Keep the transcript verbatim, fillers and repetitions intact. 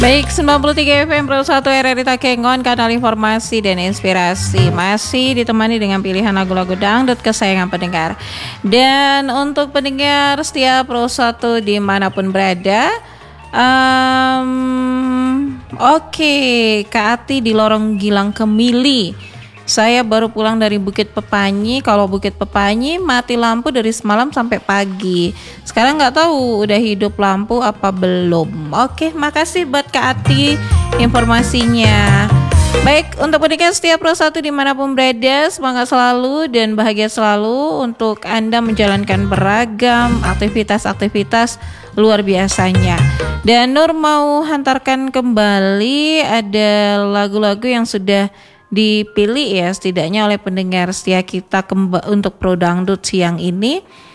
Baik, sembilan puluh tiga F M Pro satu R R I Takengon, kanal informasi dan inspirasi. Masih ditemani dengan pilihan lagu-lagu dangdut kesayangan pendengar. Dan untuk pendengar setia Pro satu dimanapun berada, um, oke, okay. Kak Ati di Lorong Gilang Kemili. Saya baru pulang dari Bukit Pepanyi. Kalau Bukit Pepanyi mati lampu dari semalam sampai pagi. Sekarang nggak tahu udah hidup lampu apa belum. Oke, makasih buat Kak Ati informasinya. Baik, untuk pendengar setia Pro satu dimanapun berada, semangat selalu dan bahagia selalu untuk Anda menjalankan beragam aktivitas-aktivitas luar biasanya. Dan Nur mau hantarkan kembali ada lagu-lagu yang sudah dipilih ya setidaknya oleh pendengar setia kita kemba- untuk Pro Dangdut siang ini.